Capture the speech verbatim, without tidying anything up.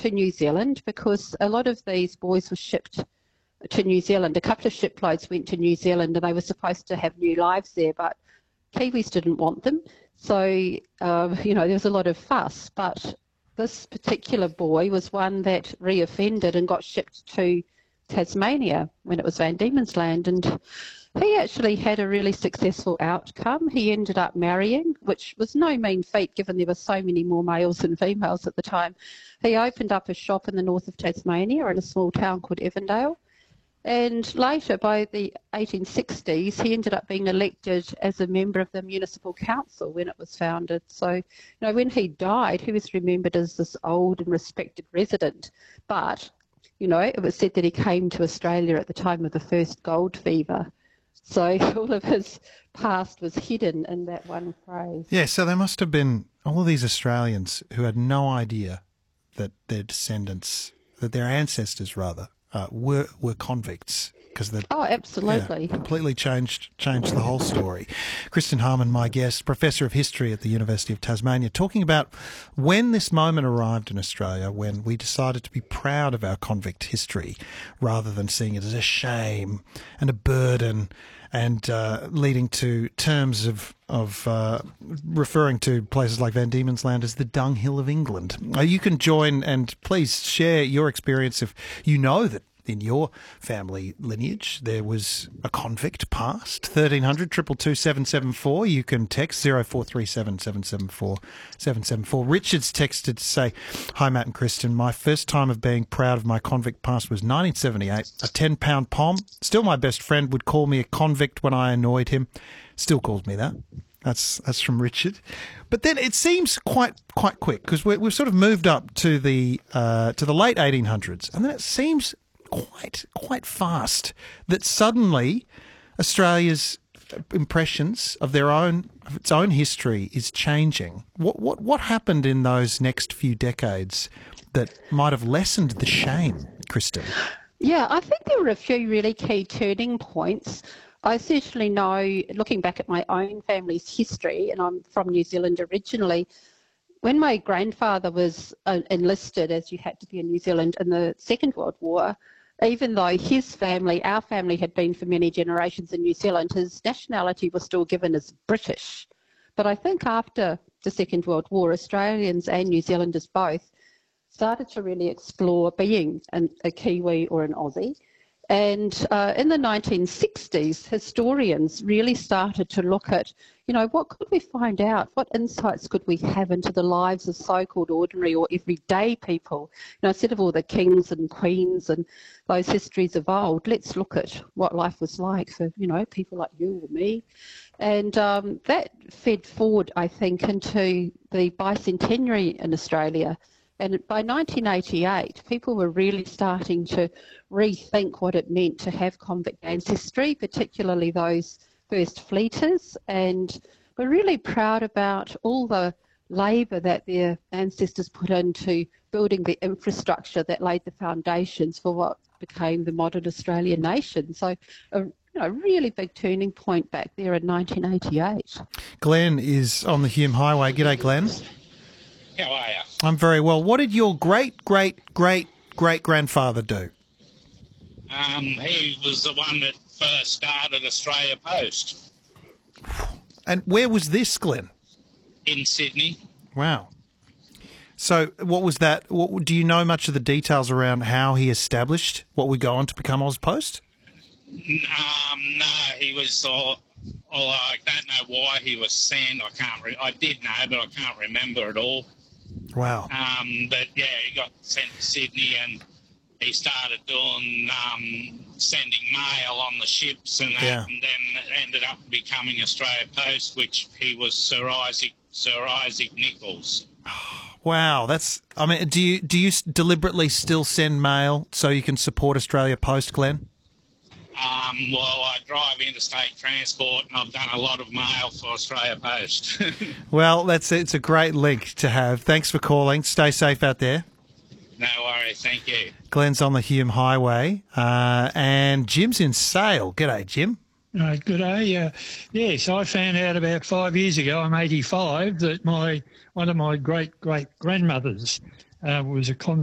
to New Zealand because a lot of these boys were shipped to New Zealand. A couple of shiploads went to New Zealand and they were supposed to have new lives there, but Kiwis didn't want them. So, um, you know, there was a lot of fuss. But this particular boy was one that reoffended and got shipped to Tasmania when it was Van Diemen's Land. And he actually had a really successful outcome. He ended up marrying, which was no mean feat given there were so many more males than females at the time. He opened up a shop in the north of Tasmania in a small town called Evandale. And later, by the eighteen sixties, he ended up being elected as a member of the municipal council when it was founded. So, you know, when he died, he was remembered as this old and respected resident. But, you know, it was said that he came to Australia at the time of the first gold fever. So all of his past was hidden in that one phrase. Yeah, so there must have been all of these Australians who had no idea that their descendants, that their ancestors rather, uh, were were convicts. Because oh, absolutely. Yeah, completely changed changed the whole story. Kristen Harman, my guest, Professor of History at the University of Tasmania, talking about when this moment arrived in Australia when we decided to be proud of our convict history rather than seeing it as a shame and a burden and uh, leading to terms of of uh, referring to places like Van Diemen's Land as the dunghill of England. Uh, you can join and please share your experience if you know that in your family lineage there was a convict past. thirteen hundred, two two two, seven seven four. You can text zero four three seven, seven seven four, seven seven four. Richard's texted to say, "Hi Matt and Kristen, my first time of being proud of my convict past was nineteen seventy-eight. A ten pound pom. Still my best friend would call me a convict when I annoyed him. Still calls me that." That's that's from Richard. But then it seems quite quite quick because we've sort of moved up to the uh, to the late eighteen hundreds, and then it seems quite quite fast that suddenly Australia's impressions of their own of its own history is changing. What what what happened in those next few decades that might have lessened the shame, Kristen? Yeah, I think there were a few really key turning points. I certainly know, looking back at my own family's history, and I'm from New Zealand originally, when my grandfather was uh, enlisted, as you had to be in New Zealand in the Second World War, even though his family, our family, had been for many generations in New Zealand, his nationality was still given as British. But I think after the Second World War, Australians and New Zealanders both started to really explore being an, a Kiwi or an Aussie. And uh, in the nineteen sixties, historians really started to look at, you know, what could we find out? What insights could we have into the lives of so-called ordinary or everyday people? You know, instead of all the kings and queens and those histories of old, let's look at what life was like for, you know, people like you or me. And um, that fed forward, I think, into the bicentenary in Australia. And by nineteen eighty-eight, people were really starting to rethink what it meant to have convict ancestry, particularly those first fleeters, and were really proud about all the labour that their ancestors put into building the infrastructure that laid the foundations for what became the modern Australian nation. So a you know, really big turning point back there in nineteen eighty-eight. Glenn is on the Hume Highway. G'day, Glenn. How are you? I'm very well. What did your great, great, great, great grandfather do? Um, he was the one that first started Australia Post. And where was this, Glenn? In Sydney. Wow. So what was that? What, do you know much of the details around how he established what would go on to become Ozpost? Um, no, he was, uh, although I don't know why he was sent. I can't. Re- I did know, but I can't remember it all. Wow. Um, but yeah, he got sent to Sydney and he started doing um, sending mail on the ships and that, Yeah. and then it ended up becoming Australia Post, which he was Sir Isaac Sir Isaac Nichols. Wow, that's. I mean, do you do you deliberately still send mail so you can support Australia Post, Glenn? Um, well, I drive interstate transport and I've done a lot of mail for Australia Post. Well, that's it's a great link to have. Thanks for calling. Stay safe out there. No worries, thank you. Glenn's on the Hume Highway, uh, and Jim's in Sale. G'day, Jim. Right, good day. Uh, yes, I found out about five years ago, I'm eighty-five, that my one of my great-great-grandmothers uh, was a convict.